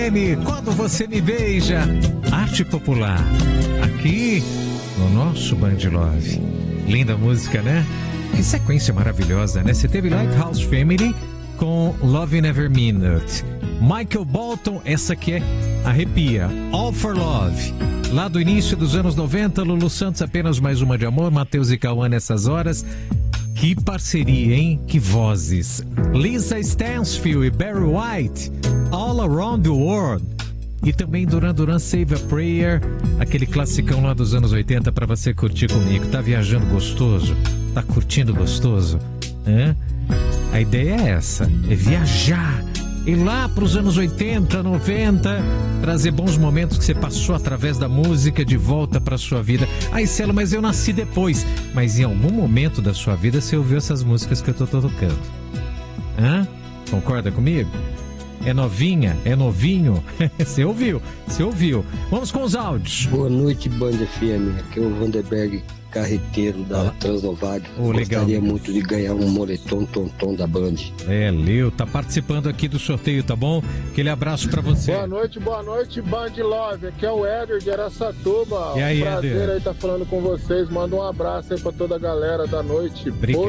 Quando você me beija, arte popular, aqui no nosso Band Love. Linda música, né? Que sequência maravilhosa, né? Você teve Lighthouse Family com Love in Every Minute. Michael Bolton, essa aqui é arrepia, All for Love. Lá do início dos anos 90, Lulu Santos, Apenas Mais Uma de Amor, Matheus e Cauã Nessas Horas. Que parceria, hein? Que vozes. Lisa Stansfield e Barry White, All Around the World. E também Duran Duran, Save a Prayer, aquele classicão lá dos anos 80 para você curtir comigo. Tá viajando gostoso? Tá curtindo gostoso? Hã? A ideia é essa, é viajar. Ir lá para os anos 80, 90, trazer bons momentos que você passou através da música de volta para sua vida. Ai, Celo, mas eu nasci depois. Mas em algum momento da sua vida você ouviu essas músicas que eu tô tocando. Hã? Concorda comigo? É novinha? É novinho? Você ouviu? Você ouviu. Vamos com os áudios. Boa noite, Band FM. Aqui é o Vanderberg, carreteiro da Transnovac. Gostaria muito de ganhar um moletom tonton da Band. Leo, tá participando aqui do sorteio, tá bom? Aquele abraço pra você. Boa noite, Band Love. Aqui é o Éder de Araçatuba. E aí, prazer Éder? aí estar falando com vocês. Manda um abraço aí pra toda a galera da noite.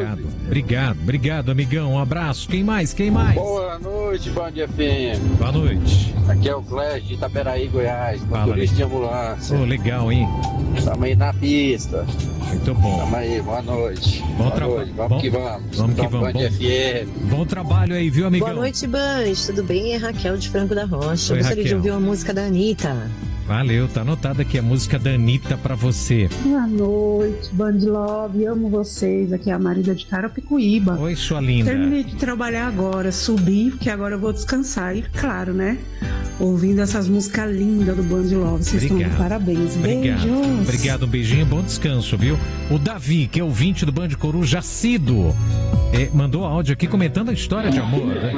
Obrigado, amigão. Um abraço. Quem mais? Boa noite, Band FM. Boa noite. Aqui é o Clécio de Itaberaí, Goiás. Motorista de ambulância. Oh, legal, hein? Estamos aí na pista. Muito bom. Tamo aí, boa noite. Bom Boa noite, vamos que vamos. Vamos que Band vamos. FM. Bom trabalho aí, viu, amigão? Boa noite, Band. Tudo bem? É Raquel de Franco da Rocha. Oi, Gostaria de Raquel. ouvir uma música da Anitta. Valeu, tá anotada aqui a música da Anitta pra você. Boa noite, Band Love, amo vocês. Aqui é a Marida de Carapicuíba. Oi, sua linda. Terminei de trabalhar agora, subi, porque agora eu vou descansar. E claro, né? Ouvindo essas músicas lindas do Band Love. Vocês estão de parabéns. Beijos. Obrigado, um beijinho, bom descanso, viu? O Davi, que é ouvinte do Band Coruja Assíduo, mandou áudio aqui comentando a história de amor, né?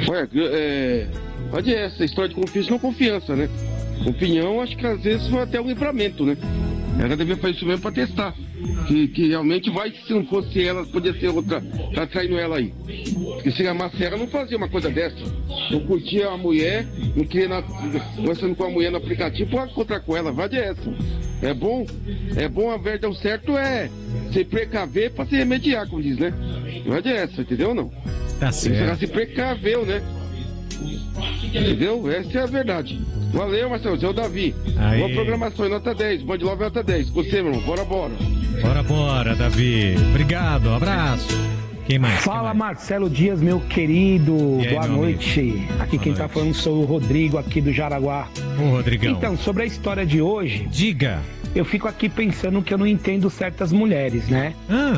Pode essa história de confiança não confiança, né? Opinião, acho que às vezes foi até um livramento, né? Ela devia fazer isso mesmo pra testar. Que realmente vai, se não fosse ela, podia ser outra, tá traindo ela aí. Porque se amasse ela, não fazia uma coisa dessa. Não curtia a mulher, não queria conversando com a mulher no aplicativo, pode encontrar com ela, vai dessa. É bom a verdade, o certo é se precaver pra se remediar, como diz, né? Vai dessa, entendeu ou não? Tá certo. Ela se precaveu, né? Entendeu? Essa é a verdade. Valeu, Marcelo, você é o Davi. Aí. Boa programação, nota 10. Band Love nota 10. Você, meu irmão, bora. Bora, Davi. Obrigado, um abraço. Quem mais? Fala, Marcelo Dias, meu querido. E aí, boa meu noite. amigo? Aqui quem tá falando sou o Rodrigo, aqui do Jaraguá. Ô, Rodrigão. Então, sobre a história de hoje... Diga. Eu fico aqui pensando que eu não entendo certas mulheres, né?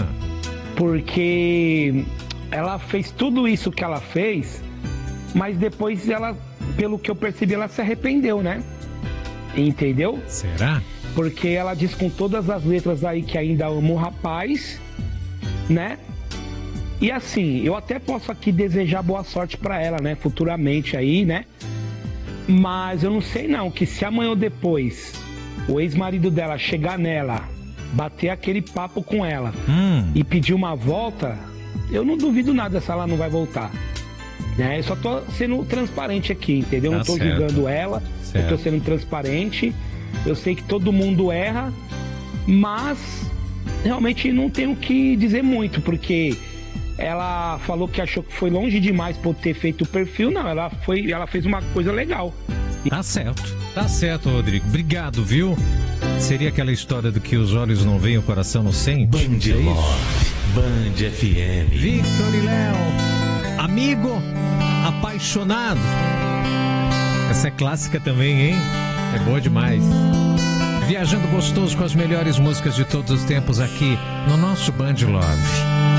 Porque ela fez tudo isso que ela fez, mas depois ela, pelo que eu percebi, ela se arrependeu, né? Entendeu? Será? Porque ela diz com todas as letras aí que ainda ama o rapaz, né? E assim, eu até posso aqui desejar boa sorte pra ela, né? Futuramente aí, né? Mas eu não sei não, que se amanhã ou depois o ex-marido dela chegar nela, bater aquele papo com ela e pedir uma volta, eu não duvido nada se ela não vai voltar. Né? Eu só tô sendo transparente aqui, entendeu? Tá não tô certo. julgando ela, Certo. eu tô sendo transparente. Eu sei que todo mundo erra, mas realmente não tenho o que dizer muito, porque ela falou que achou que foi longe demais por ter feito o perfil. Não, ela fez uma coisa legal. Tá certo, Rodrigo. Obrigado, viu? Seria aquela história do que os olhos não veem, o coração não sente? Band Love, Band FM. Victor e Léo, amigo apaixonado. Essa é clássica também, hein? É boa demais. Viajando gostoso com as melhores músicas de todos os tempos aqui no nosso Band Love.